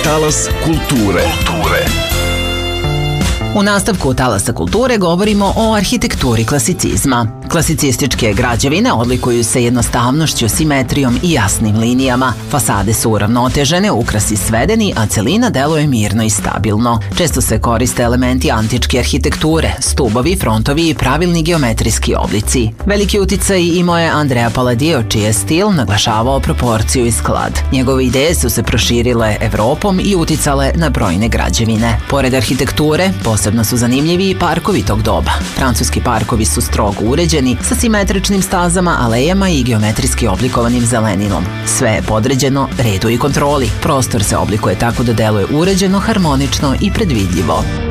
Talas kulture. U nastavku Talasa kulture govorimo o arhitekturi klasicizma. Klasicističke građevine odlikuju se jednostavnošću, simetrijom i jasnim linijama. Fasade su uravnotežene, ukrasi svedeni, a celina deluje mirno i stabilno. Često se koriste elementi antičke arhitekture, stubovi, frontovi i pravilni geometrijski oblici. Veliki uticaj imao je Andrea Palladio, čiji je stil naglašavao proporciju i sklad. Njegove ideje su se proširile Evropom i uticale na brojne građevine. Pored arhitekture, posebno su zanimljivi i parkovi tog doba. Francuski parkovi su strogo uređeni, sa simetričnim stazama, alejama i geometrijski oblikovanim zeleninom. Sve je podređeno redu i kontroli. Prostor se oblikuje tako da deluje uređeno, harmonično i predvidljivo.